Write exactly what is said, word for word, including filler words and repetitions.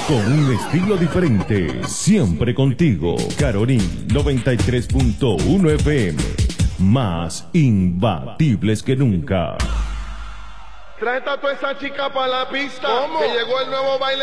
con un estilo diferente, siempre contigo. Caroní noventa y tres punto uno F M, más imbatibles que nunca. Trae a toda esa chica para la pista. ¿Cómo? Que llegó el nuevo baile.